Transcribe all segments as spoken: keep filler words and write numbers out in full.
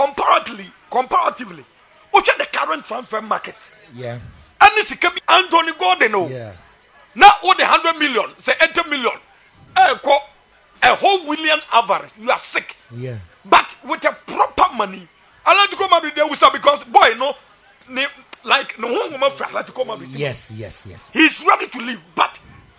comparatively, comparatively, look at the current transfer market. Yeah. And this can be Anthony Gordon. Oh. Yeah. Now all the hundred million, say eighty million. Eh, a whole William Alvarez, you are sick. Yeah. But with a proper money, Atletico Madrid they will say because boy no, ne, like no one woman for Atletico Madrid. Yes, yes, yes. He's ready to leave, but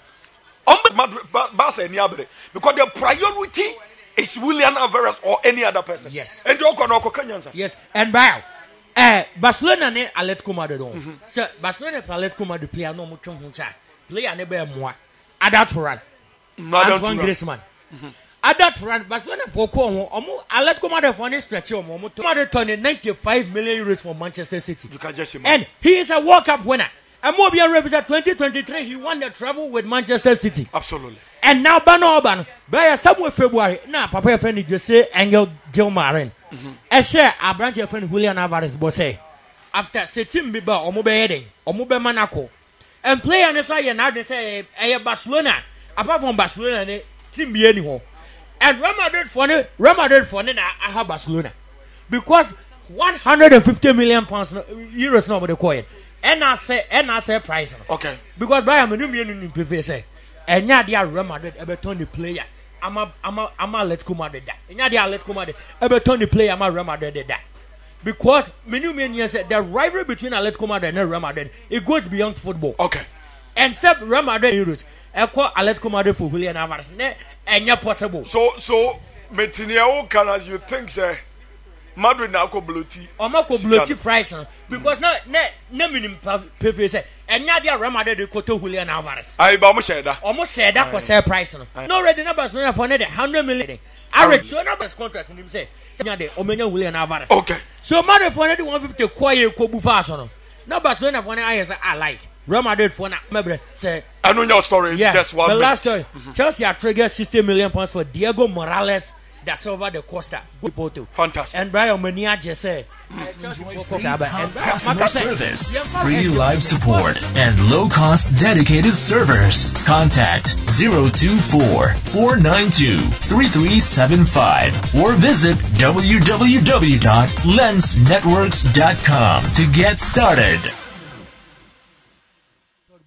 on Madrid, Barca and Yabre, because their priority is William Alvarez or any other person. Yes. And you can also Kenyan. Yes. And by eh Barcelona ne Atletico Madrid on. So Barcelona and Atletico Madrid player no much on player ne be more. Adatoran. Antoine Griezmann. Adatoran Barcelona for Congo. Omo Atletico Madrid for this stretch omo. Omo Madrid turned ninety-five million euros for Manchester City. You can just imagine. And he is a World Cup winner. And Mobia represent twenty twenty-three. He won the treble with Manchester City. Absolutely. And now Bano Ban by somewhere February. Now Papa friend just say Angel Gilmarin. I share a branch of friend Julian Alvarez Bosse. After Setim Biba or Mobile or Mobile Monaco. And play on the side now they say a Barcelona. Apart from Barcelona, they team be anyhow. And Real Madrid for it, Real Madrid for it, I have Barcelona. Because one hundred fifty million pounds euros now with the coin. And I say, and I say price. Okay. Because Brian Menumian in P V say, and now they are Real Madrid, Everton the player. I'm a, I'm a, I'm a Atletico Madrid. And now they are Atletico Madrid, Everton the player, I'm a Real Madrid that. Because Menumian said the rivalry between Atletico Madrid and Real Madrid, it goes beyond football. Okay. Except Real Madrid euros, I call Atletico Madrid for Julian Alvarez. And not possible. So, so, Metinia, can as you think, sir. Madrid now ko bloati o ma ko bloati price because na na na minim pefe say enya dia Real Madrid ko to Julian Alvarez ai ba mo sheda o mo sheda ko say price no no already na Barcelona for ne one hundred million average so na best contract nim say nya de o menya Julian Alvarez. Okay. So Madrid for ne one fifty koye ko bu fa so no na Barcelona for ne aye say I like Real Madrid for na mebre I know your story. Yeah, just one the minute. last story. Mm-hmm. Chelsea are triggered sixty million pounds for Diego Morales da Silva de Costa. Fantastic. And Brian Mania just said, free top customer service, free live support, and low-cost dedicated servers. Contact zero two four, four nine two, three three seven five or visit w w w dot lens networks dot com to get started.